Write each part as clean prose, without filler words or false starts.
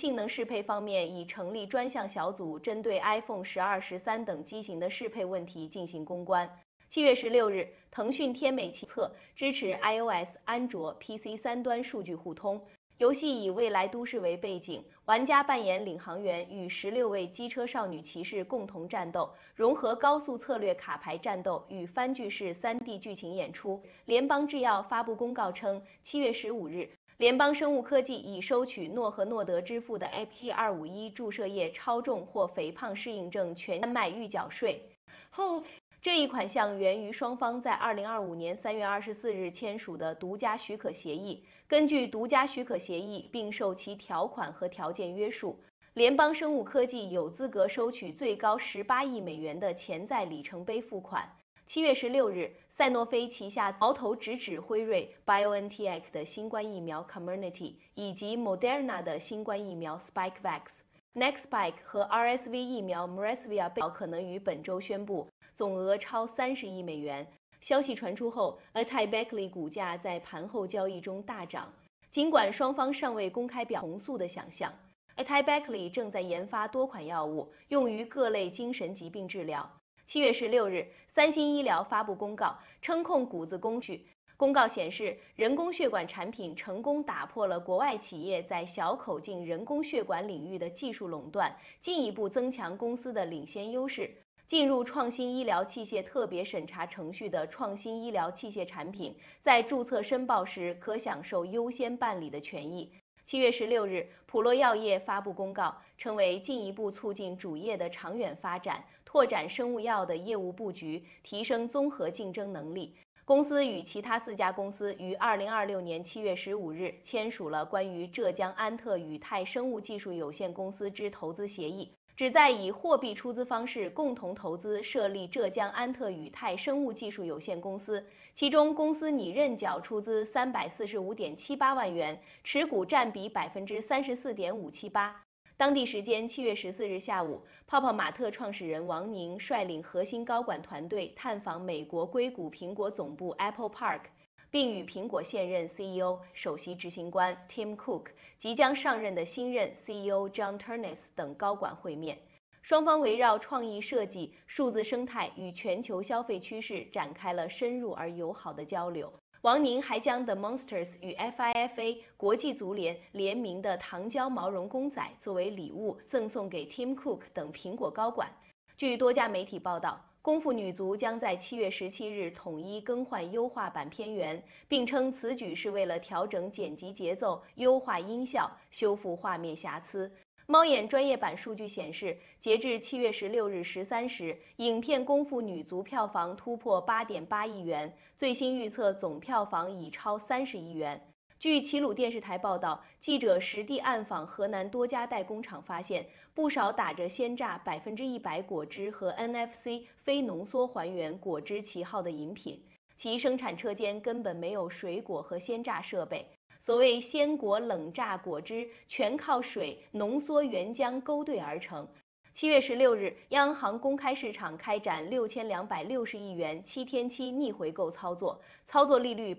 性能适配方面，已成立专项小组，针对 iPhone 12、13等机型的适配问题进行攻关。7月16日，腾讯天美奇测支持 iOS、安卓、PC 三端数据互通。游戏以未来都市为背景，玩家扮演领航员，与16位机车少女骑士共同战斗，融合高速策略卡牌战斗与番剧式3D 剧情演出。联邦制药发布公告称，7月15日。联邦生物科技已收取诺和诺德支付的 AP251注射液超重或肥胖适应症全麦预缴税后，这一款项源于双方在2025年3月24日签署的独家许可协议。根据独家许可协议，并受其条款和条件约束，联邦生物科技有资格收取最高18亿美元的潜在里程碑付款。7月16日，赛诺菲旗下矛头直指辉瑞 BioNTech 的新冠疫苗 Comirnaty 以及 Moderna 的新冠疫苗 Spikevax。Nextspike 和 RSV 疫苗 Mresvia 可能于本周宣布，总额超30亿美元。消息传出后 ，AtaiBeckley 股价在盘后交易中大涨。尽管双方尚未公开表红素的想象 ，AtaiBeckley 正在研发多款药物，用于各类精神疾病治疗。7月16日，三星医疗发布公告，称控股子公司。公告显示，人工血管产品成功打破了国外企业在小口径人工血管领域的技术垄断，进一步增强公司的领先优势。进入创新医疗器械特别审查程序的创新医疗器械产品，在注册申报时可享受优先办理的权益。7月16日，普洛药业发布公告，称为进一步促进主业的长远发展，拓展生物药的业务布局，提升综合竞争能力。公司与其他4家公司于2026年7月15日签署了关于浙江安特宇泰生物技术有限公司之投资协议，旨在以货币出资方式共同投资设立浙江安特宇泰生物技术有限公司，其中公司拟认缴出资345.78万元，持股占比34.578%。当地时间7月14日下午，泡泡玛特创始人王宁率领核心高管团队探访美国硅谷苹果总部 Apple Park， 并与苹果现任 CEO、首席执行官 Tim Cook、即将上任的新任 CEO John Ternus 等高管会面。双方围绕创意设计、数字生态与全球消费趋势展开了深入而友好的交流。王宁还将 The Monsters 与 FIFA 国际足联联名的糖胶毛绒公仔作为礼物赠送给 Tim Cook 等苹果高管。据多家媒体报道，功夫女足将在7月17日统一更换优化版片源，并称此举是为了调整剪辑节奏、优化音效、修复画面瑕疵。猫眼专业版数据显示，截至7月16日13时，影片《功夫女足》票房突破8.8亿元，最新预测总票房已超30亿元。据齐鲁电视台报道，记者实地暗访河南多家代工厂，发现不少打着鲜榨100%果汁和 NFC 非浓缩还原果汁旗号的饮品，其生产车间根本没有水果和鲜榨设备。所谓鲜果冷榨果汁，全靠水浓缩原浆勾兑而成。7月16日，央行公开市场开展6260亿元7天期逆回购操作，操作利率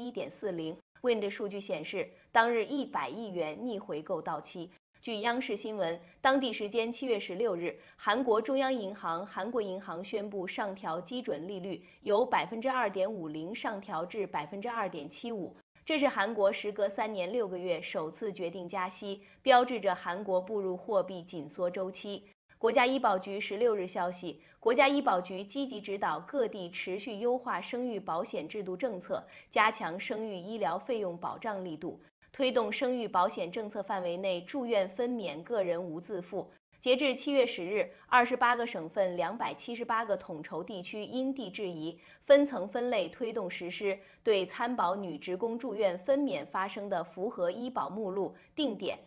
1.40%。Wind 数据显示，当日100亿元逆回购到期。据央视新闻，当地时间7月16日，韩国中央银行韩国银行宣布上调基准利率，由2.50%上调至2.75%。这是韩国时隔3年6个月首次决定加息，标志着韩国步入货币紧缩周期。国家医保局16日消息，国家医保局积极指导各地持续优化生育保险制度政策，加强生育医疗费用保障力度，推动生育保险政策范围内住院分娩个人无自付。截至7月10日，28个省份278个统筹地区因地制宜，分层分类推动实施，对参保女职工住院分娩发生的符合医保目录定点